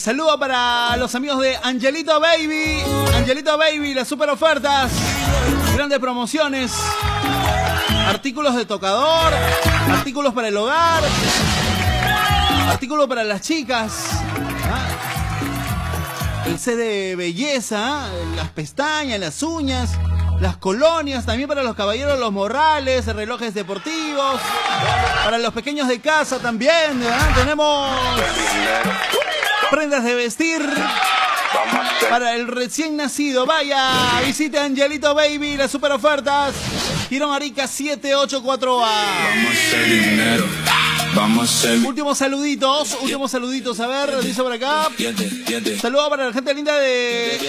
Saludo para los amigos de Angelito Baby. Angelito Baby, las super ofertas. Grandes promociones. Artículos de tocador. Artículos para el hogar. Artículos para las chicas. El set de belleza. Las pestañas, las uñas. Las colonias, también para los caballeros, los morrales, relojes deportivos. Para los pequeños de casa también, ¿verdad? Tenemos prendas de vestir para el recién nacido. Vaya, visite Angelito Baby, las super ofertas. Girón Arica 784A. Últimos saluditos, a ver, dice por acá. Saludos para la gente linda de